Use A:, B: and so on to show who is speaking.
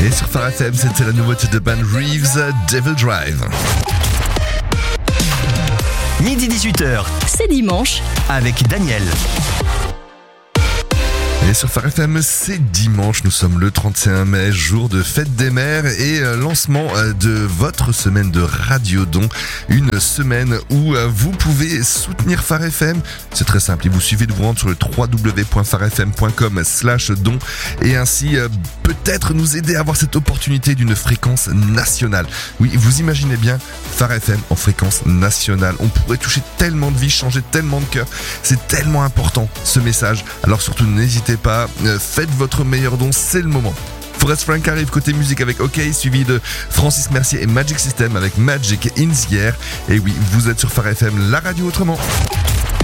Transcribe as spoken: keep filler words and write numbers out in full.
A: Et sur Phare F M, c'était la nouveauté de Ben Reeves, Devil Drive.
B: Midi dix-huit heures,
C: C'est dimanche.
B: avec Daniel.
A: Et sur Phare F M, c'est dimanche, nous sommes le trente et un mai, jour de fête des mères et euh, lancement euh, de votre semaine de Radiodon. Une semaine où euh, vous pouvez soutenir Phare F M. C'est très simple, il vous suffit de vous rendre sur le w w w point phare f m point com slash don et ainsi euh, peut-être nous aider à avoir cette opportunité d'une fréquence nationale. Oui, vous imaginez bien Phare F M en fréquence nationale. On pourrait toucher tellement de vies, changer tellement de cœurs. C'est tellement important ce message. Alors surtout n'hésitez pas, euh, faites votre meilleur don, c'est le moment. Forest Frank arrive côté musique avec OK, suivi de Francis Mercier et Magic System avec Magic in the Air. Et oui, vous êtes sur Phare F M, la radio autrement.